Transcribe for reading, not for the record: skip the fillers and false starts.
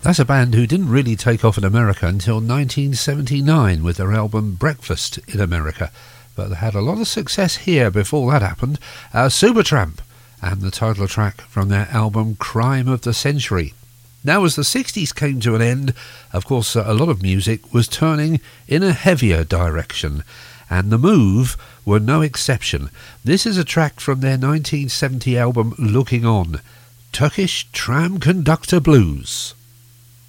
That's a band who didn't really take off in America until 1979 with their album Breakfast in America, but they had a lot of success here before that happened. Supertramp, and the title track from their album Crime of the Century. Now, as the 60s came to an end, of course, a lot of music was turning in a heavier direction, and The Move were no exception. This is a track from their 1970 album Looking On, Turkish Tram Conductor Blues.